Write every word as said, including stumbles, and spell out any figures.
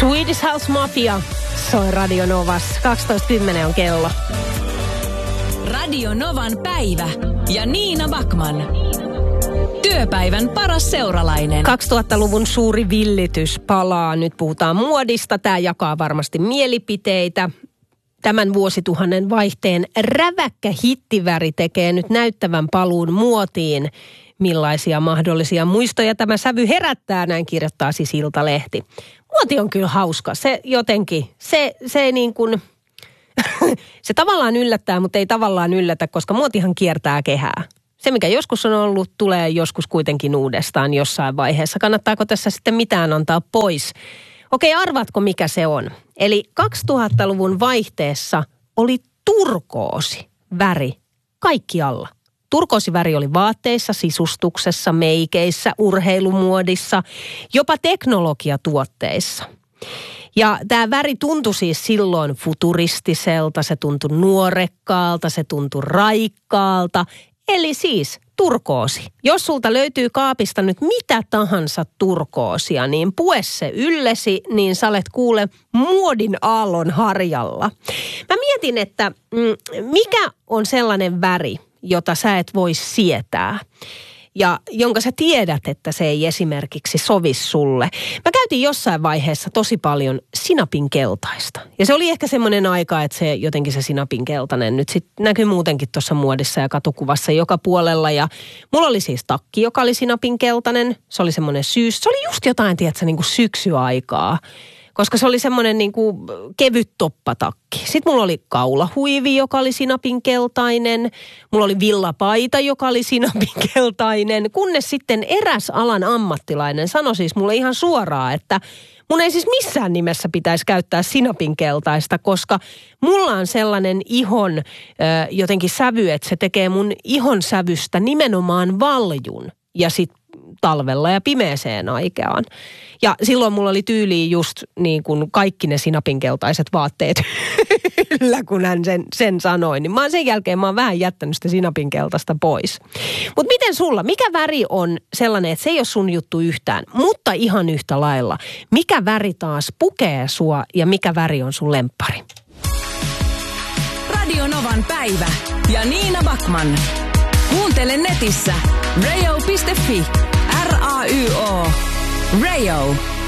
Swedish House Mafia soi Radio Novassa. kaksitoista kymmenen on kello. Radio Novan päivä ja Niina Backman. Työpäivän paras seuralainen. kaksituhattaluvun suuri villitys palaa. Nyt puhutaan muodista. Tämä jakaa varmasti mielipiteitä. Tämän vuosituhannen vaihteen räväkkä hittiväri tekee nyt näyttävän paluun muotiin. Millaisia mahdollisia muistoja tämä sävy herättää, näin kirjoittaa siis Iltalehti. Muoti on kyllä hauska. Se jotenkin, se, se ei niin kuin, se tavallaan yllättää, mutta ei tavallaan yllätä, koska muotihan kiertää kehää. Se, mikä joskus on ollut, tulee joskus kuitenkin uudestaan jossain vaiheessa. Kannattaako tässä sitten mitään antaa pois? Okei, arvaatko mikä se on? Eli kaksituhattaluvun vaihteessa oli turkoosi väri kaikkialla. Turkoosiväri oli vaatteissa, sisustuksessa, meikeissä, urheilumuodissa, jopa teknologiatuotteissa. Ja tämä väri tuntui siis silloin futuristiselta, se tuntui nuorekkaalta, se tuntui raikkaalta. Eli siis turkoosi. Jos sulta löytyy kaapista nyt mitä tahansa turkoosia, niin pue se yllesi, niin sä olet kuule muodin aallon harjalla. Mä mietin, että mm, mikä on sellainen väri, jota sä et voi sietää ja jonka sä tiedät, että se ei esimerkiksi sovi sulle. Mä käytin jossain vaiheessa tosi paljon sinapin keltaista. Ja se oli ehkä semmoinen aika, että se jotenkin se sinapin keltainen nyt sitten näkyy muutenkin tuossa muodissa ja katukuvassa joka puolella. Ja mulla oli siis takki, joka oli sinapin keltainen. Se oli semmoinen syys. Se oli just jotain, tiedätkö, niin kuin syksyaikaa. Koska se oli semmoinen niin kuin kevyt toppatakki. Sitten mulla oli kaulahuivi, joka oli sinapin keltainen. Mulla oli villapaita, joka oli sinapin keltainen. Kunnes sitten eräs alan ammattilainen sanoi siis mulle ihan suoraan, että mun ei siis missään nimessä pitäisi käyttää sinapin keltaista, koska mulla on sellainen ihon ö, jotenkin sävy, että se tekee mun ihon sävystä nimenomaan valjun. Ja sitten talvella ja pimeeseen aikaan. Ja silloin mulla oli tyyliin just niin kuin kaikki ne sinapinkeltaiset vaatteet yllä, kun hän sen, sen sanoi. Niin mä oon sen jälkeen mä oon vähän jättänyt sitä sinapinkeltaista pois. Mutta miten sulla? Mikä väri on sellainen, että se ei ole sun juttu yhtään, mutta ihan yhtä lailla. Mikä väri taas pukee sua ja mikä väri on sun lemppari? Radio Novan päivä ja Niina Backman. Kuuntele netissä radio piste fi. R A Y O. Rayo.